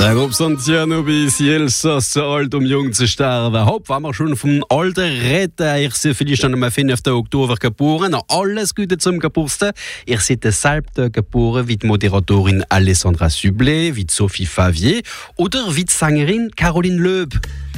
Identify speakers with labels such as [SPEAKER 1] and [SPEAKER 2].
[SPEAKER 1] Ob Santiano bis Elsa so alt jung zu sterben. Hopp, waren wir schon vom alten Retter. Ich sehe vielleicht schon am 5. Oktober geboren. Alles Gute zum Geburtstag. Ich sehe deshalb geboren wie die Moderatorin Alessandra Sublet, wie Sophie Favier oder wie die Sängerin Caroline Loeb.